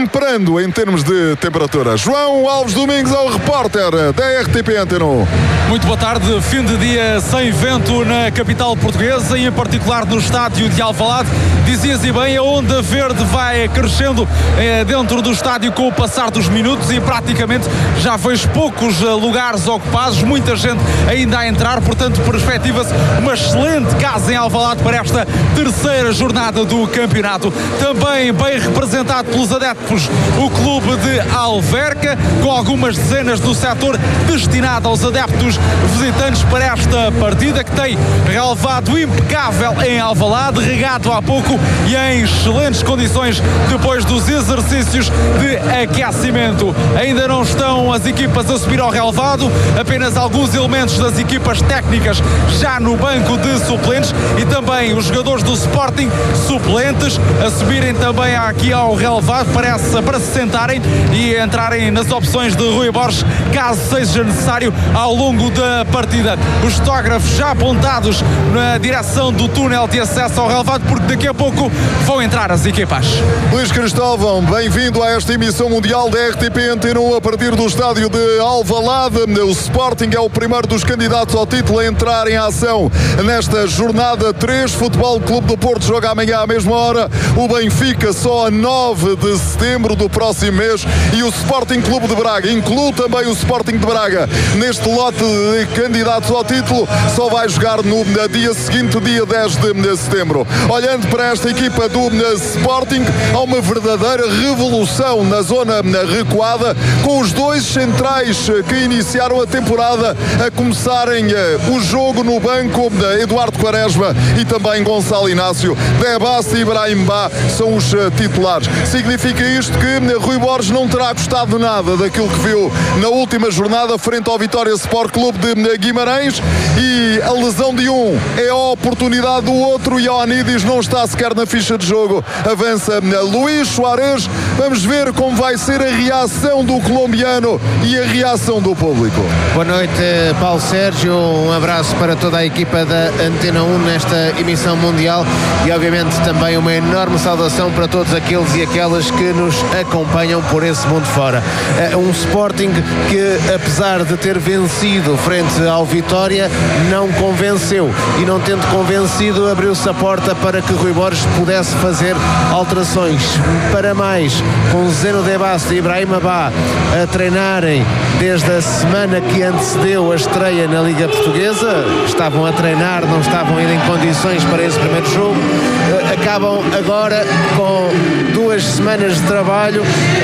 temperando em termos de temperatura. João Alves Domingos é o repórter da RTP Antena 1. Muito boa tarde, fim de dia sem vento na capital portuguesa e em particular no estádio de Alvalade. Dizias e bem, a onda verde vai crescendo dentro do estádio com o passar dos minutos e praticamente já vejo poucos lugares ocupados, muita gente ainda a entrar, portanto perspectiva-se uma excelente casa em Alvalade para esta terceira jornada do campeonato. Também bem representado pelos adeptos o clube de Alverca, com algumas dezenas do setor destinado aos adeptos visitantes para esta partida, que tem relevado impecável em Alvalade, regado há pouco e em excelentes condições depois dos exercícios de aquecimento. Ainda não estão as equipas a subir ao relevado, apenas alguns elementos das equipas técnicas já no banco de suplentes e também os jogadores do Sporting suplentes a subirem também aqui ao relevado, parece, para se sentarem e entrarem nas opções de Rui Borges, caso seja necessário ao longo da partida. Os fotógrafos já apontados na direção do túnel de acesso ao relevado, porque daqui a pouco vão entrar as equipas. Luís Cristóvão, bem-vindo a esta emissão mundial da RTP Antena 1 a partir do estádio de Alvalade. O Sporting é o primeiro dos candidatos ao título a entrar em ação nesta jornada 3. Futebol Clube do Porto joga amanhã à mesma hora. O Benfica só a 9 de setembro do próximo mês e o Sporting Clube de Braga, inclui também o Sporting de Braga neste lote de candidatos ao título, só vai jogar no dia seguinte, dia 10 de setembro. Olhando para esta equipa do Sporting, há uma verdadeira revolução na zona recuada, com os dois centrais que iniciaram a temporada a começarem o jogo no banco, Eduardo Quaresma e também Gonçalo Inácio. Debassi e Ibrahim Ba são os titulares. Significa isto que Rui Borges não terá gostado nada daquilo que viu na última jornada frente ao Vitória Sport Clube de Guimarães, e a lesão de um é a oportunidade do outro e Ioannidis não está sequer na ficha de jogo. Avança Luís Suárez. Vamos ver como vai ser a reação do colombiano e a reação do público. Boa noite, Paulo Sérgio, um abraço para toda a equipa da Antena 1 nesta emissão mundial e obviamente também uma enorme saudação para todos aqueles e aquelas que nos acompanham por esse mundo fora. Um Sporting que, apesar de ter vencido frente ao Vitória, não convenceu, e não tendo convencido, abriu-se a porta para que Rui Borges pudesse fazer alterações. Para mais, com Zeno Debassi e Ibrahim Ba a treinarem desde a semana que antecedeu a estreia na Liga Portuguesa, estavam a treinar, não estavam ainda em condições para esse primeiro jogo, acabam agora com 2 semanas de trabalho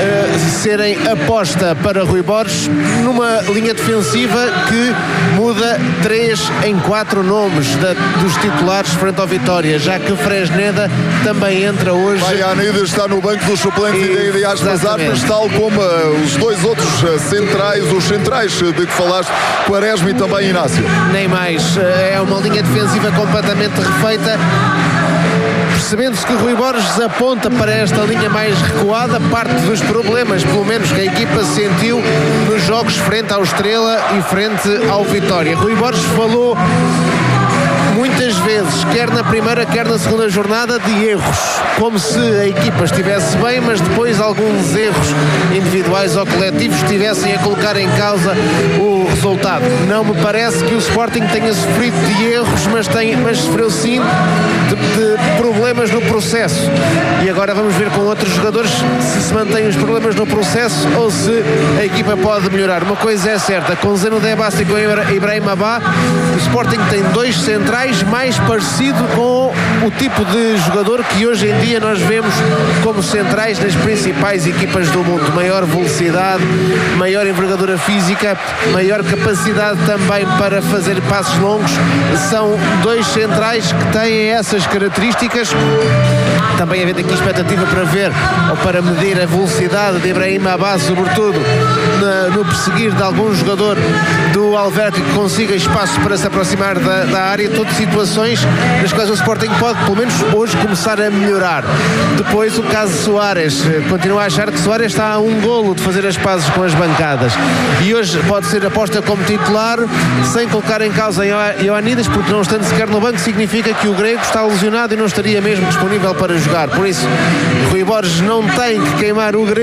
serem aposta para Rui Borges numa linha defensiva que muda 3 em 4 nomes dos titulares frente ao Vitória, já que Fresneda também entra hoje. Ioannidis está no banco dos suplentes e de aspas, tal como os dois outros centrais, os centrais de que falaste, Quaresma e também Inácio. Nem mais, é uma linha defensiva completamente refeita, percebendo-se que Rui Borges aponta para esta linha mais recuada parte dos problemas, pelo menos que a equipa sentiu nos jogos frente ao Estrela e frente ao Vitória. Rui Borges falou muitas vezes, quer na primeira, quer na segunda jornada, de erros, como se a equipa estivesse bem, mas depois alguns erros individuais ou coletivos estivessem a colocar em causa o resultado. Não me parece que o Sporting tenha sofrido de erros, mas sofreu sim de problemas no processo. E agora vamos ver com outros jogadores se mantêm os problemas no processo ou se a equipa pode melhorar. Uma coisa é certa, com Zeno Debassi e com Ibrahim Ba, o Sporting tem 2 centrais mais parecido com o tipo de jogador que hoje em dia nós vemos como centrais nas principais equipas do mundo. Maior velocidade, maior envergadura física, maior capacidade também para fazer passos longos. São 2 centrais que têm essas características. Também havendo aqui expectativa para ver ou para medir a velocidade de Ibrahim Ba, sobretudo no perseguir de algum jogador do Alverca que consiga espaço para se aproximar da área. Todas situações nas quais o Sporting pode, pelo menos hoje, começar a melhorar. Depois o caso de Suárez, continuo a achar que Suárez está a um golo de fazer as pazes com as bancadas e hoje pode ser aposta como titular sem colocar em causa Ioannidis, porque não estando sequer no banco significa que o grego está lesionado e não estaria mesmo disponível para jogar. Por isso Rui Borges não tem que queimar o grego